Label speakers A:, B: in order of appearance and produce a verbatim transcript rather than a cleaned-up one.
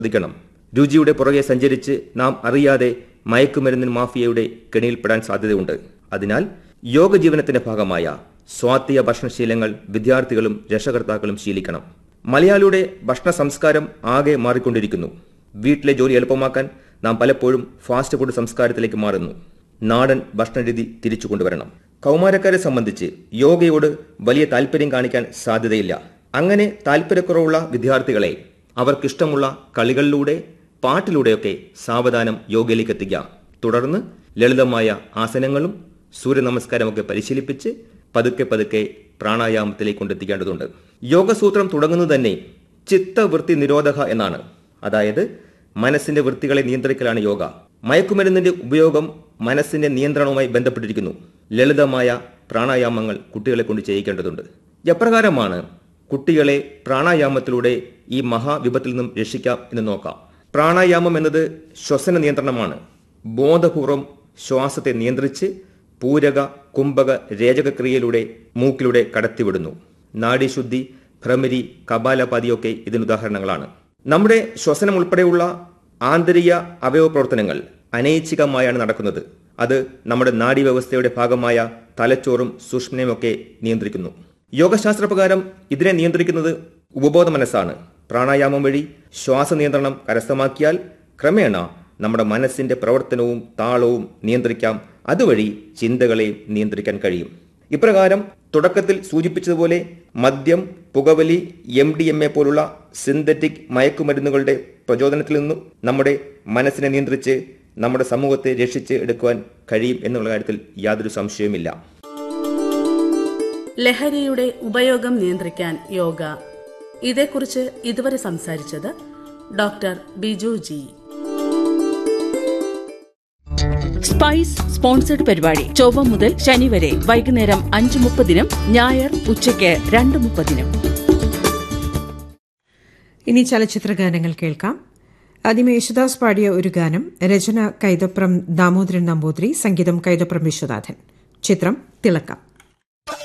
A: ശ്രദ്ധിക്കണം. രുചിയുടെ പുറകെ സഞ്ചരിച്ച് നാം അറിയാതെ മയക്കുമരുന്നിൻ മാഫിയയുടെ കെണിയിൽപ്പെടാൻ സാധ്യതയുണ്ട്. അതിനാൽ യോഗ ജീവനത്തിന്റെ ഭാഗമായ സ്വാസ്ഥ്യ ഭക്ഷണശീലങ്ങൾ വിദ്യാർത്ഥികളും രക്ഷകർത്താക്കളും ശീലിക്കണം. മലയാളിയുടെ ഭക്ഷണ സംസ്കാരം ആകെ മാറിക്കൊണ്ടിരിക്കുന്നു. വീട്ടിലെ ജോലി എളുപ്പമാക്കാൻ നാം പലപ്പോഴും ഫാസ്റ്റ് ഫുഡ് സംസ്കാരത്തിലേക്ക് മാറുന്നു. നാടൻ ഭക്ഷണരീതി തിരിച്ചു കൊണ്ടുവരണം. കൗമാരക്കാരെ സംബന്ധിച്ച് യോഗയോട് വലിയ താല്പര്യം കാണിക്കാൻ സാധ്യതയില്ല. അങ്ങനെ താല്പര്യക്കുറവുള്ള വിദ്യാർത്ഥികളെ അവർക്കിഷ്ടമുള്ള കളികളിലൂടെ പാട്ടിലൂടെയൊക്കെ സാവധാനം യോഗയിലേക്ക് എത്തിക്കാം. തുടർന്ന് ലളിതമായ ആസനങ്ങളും സൂര്യനമസ്കാരമൊക്കെ പരിശീലിപ്പിച്ച് പതുക്കെ പതുക്കെ പ്രാണായാമത്തിലേക്ക് കൊണ്ടെത്തിക്കേണ്ടതുണ്ട്. യോഗസൂത്രം തുടങ്ങുന്നത് തന്നെ ചിത്തവൃത്തി നിരോധക എന്നാണ്. അതായത് മനസ്സിന്റെ വൃത്തികളെ നിയന്ത്രിക്കലാണ് യോഗ. മയക്കുമരുന്നിന്റെ ഉപയോഗം മനസ്സിന്റെ നിയന്ത്രണവുമായി ബന്ധപ്പെട്ടിരിക്കുന്നു. ലളിതമായ പ്രാണായാമങ്ങൾ കുട്ടികളെ കൊണ്ട് ചെയ്യിക്കേണ്ടതുണ്ട്. എപ്രകാരമാണ് കുട്ടികളെ പ്രാണായാമത്തിലൂടെ ഈ മഹാവിപത്തിൽ നിന്നും രക്ഷിക്കാം എന്ന് നോക്കാം. പ്രാണായാമം എന്നത് ശ്വസന നിയന്ത്രണമാണ്. ബോധപൂർവം ശ്വാസത്തെ നിയന്ത്രിച്ച് പൂരക കുംഭക രേചകക്രിയയിലൂടെ മൂക്കിലൂടെ കടത്തിവിടുന്നു. നാഡീശുദ്ധി, ഭ്രമരി, കപാലപാതിയൊക്കെ ഇതിനുദാഹരണങ്ങളാണ്. നമ്മുടെ ശ്വസനം ഉൾപ്പെടെയുള്ള ആന്തരിക അവയവ പ്രവർത്തനങ്ങൾ അനൈച്ഛികമായാണ് നടക്കുന്നത്. അത് നമ്മുടെ നാഡീവ്യവസ്ഥയുടെ ഭാഗമായ തലച്ചോറും സുഷ്മനയുമൊക്കെ നിയന്ത്രിക്കുന്നു. യോഗശാസ്ത്രപ്രകാരം ഇതിനെ നിയന്ത്രിക്കുന്നത് ഉപബോധ മനസ്സാണ്. പ്രാണായാമം വഴി ശ്വാസനിയന്ത്രണം കരസ്ഥമാക്കിയാൽ ക്രമേണ നമ്മുടെ മനസ്സിന്റെ പ്രവർത്തനവും താളവും നിയന്ത്രിക്കാം. അതുവഴി ചിന്തകളെ നിയന്ത്രിക്കാൻ കഴിയും. ഇപ്രകാരം തുടക്കത്തിൽ സൂചിപ്പിച്ചതുപോലെ മദ്യം, പുകവലി, എം ഡി എം എ പോലുള്ള സിന്തറ്റിക് മയക്കുമരുന്നുകളുടെ പ്രചോദനത്തിൽ നിന്നും നമ്മുടെ മനസ്സിനെ നിയന്ത്രിച്ച് നമ്മുടെ സമൂഹത്തെ രക്ഷിച്ച് എടുക്കുവാൻ കഴിയും എന്നുള്ള കാര്യത്തിൽ യാതൊരു സംശയവുമില്ല.
B: ലഹരിയുടെ ഉപയോഗം നിയന്ത്രിക്കാൻ യോഗ. ഇതേക്കുറിച്ച് ഇതുവരെ സംസാരിച്ചത് doctor Biju G.
C: Spice sponsored പരിപാടി ചൊവ്വ മുതൽ ശനി വരെ വൈകുന്നേരം അഞ്ച് മുപ്പതിനും ഞായർ ഉച്ചയ്ക്ക് രണ്ട് മുപ്പതിനും.
D: ഇനി ചലച്ചിത്ര ഗാനങ്ങൾ കേൾക്കാം. ആദ്യം യേശുദാസ് പാടിയ ഒരു ഗാനം. രചന കൈതപ്രം ദാമോദരൻ നമ്പൂതിരി, സംഗീതം കൈതപ്രം വിശ്വനാഥൻ. ചിത്രം തിളക്കം.